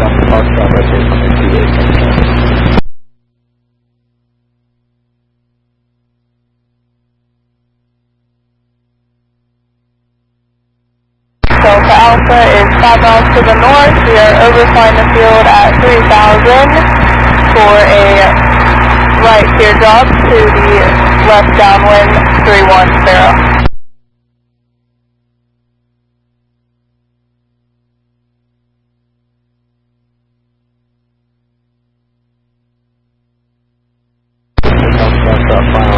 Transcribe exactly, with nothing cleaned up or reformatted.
Delta Alpha is five miles to the north. We are overflying the field at three thousand for a right teardrop to the left downwind three one zero. That's